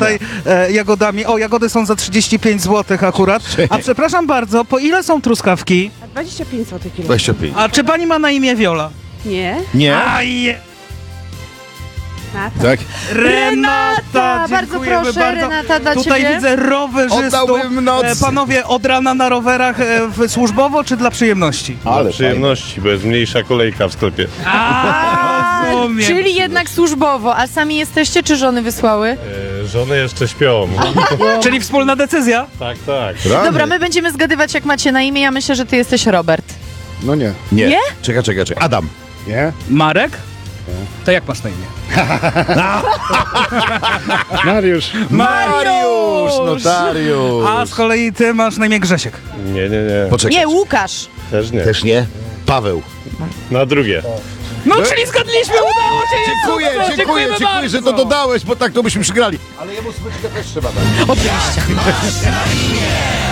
tutaj jagodami. O, jagody są za 35 zł akurat. A przepraszam bardzo, po ile są truskawki? 25 zł kilo. 25. A czy pani ma na imię Wiola? Nie? Nie? Aj, Nata. Tak? Renata, bardzo dziękujemy proszę, bardzo. Renata, dla Tutaj ciebie. widzę rowerzystów. Oddałbym noc. Panowie, od rana na rowerach służbowo czy dla przyjemności? Ale Przyjemności, bo jest mniejsza kolejka w sklepie. Rozumiem. Czyli jednak służbowo, a sami jesteście, czy żony wysłały? Żony jeszcze śpią. Czyli wspólna decyzja? Tak, tak. Rany. Dobra, my będziemy zgadywać, jak macie na imię. Ja myślę, że ty jesteś Robert. No nie. Nie. Nie? Czekaj. Adam. Nie? Marek? To jak masz na imię? Mariusz. Mariusz, notariusz. A z kolei ty masz na imię Grzesiek. Nie. Poczekaj. Nie, Łukasz. Też nie. Też nie? Paweł. Na drugie. No, czyli zgadliśmy, udało się! Dziękuję, Dziękujemy bardzo. że to dodałeś, bo tak to byśmy przegrali. Ale jemu smyczkę też trzeba dać. Oczywiście.